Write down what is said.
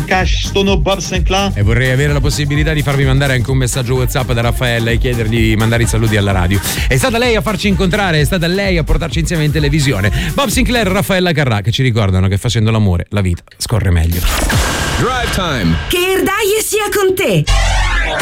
Cash, sono Bob Sinclair. E vorrei avere la possibilità di farvi mandare anche un messaggio WhatsApp da Raffaella e chiedergli di mandare i saluti alla radio. È stata lei a farci incontrare, è stata lei a portarci insieme in televisione. Bob Sinclair e Raffaella Carrà, che ci ricordano che facendo l'amore la vita scorre meglio. Drive Time. Che Erdaie sia con te.